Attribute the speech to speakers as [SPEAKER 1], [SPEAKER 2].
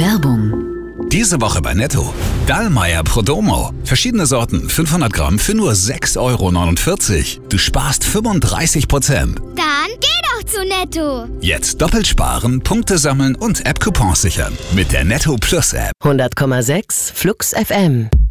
[SPEAKER 1] Werbung.
[SPEAKER 2] Diese Woche bei Netto. Dallmayr Prodomo. Verschiedene Sorten, 500 Gramm für nur 6,49 €. Du sparst 35%.
[SPEAKER 3] Dann geh doch zu Netto.
[SPEAKER 2] Jetzt doppelt sparen, Punkte sammeln und App-Coupons sichern. Mit der Netto Plus App.
[SPEAKER 4] 100,6 Flux FM.